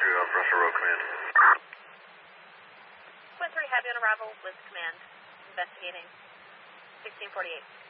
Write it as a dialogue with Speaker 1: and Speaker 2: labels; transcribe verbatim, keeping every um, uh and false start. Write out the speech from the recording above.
Speaker 1: uh, Russell Road Command.
Speaker 2: Twin three, have you on arrival with command. Investigating. sixteen forty-eight.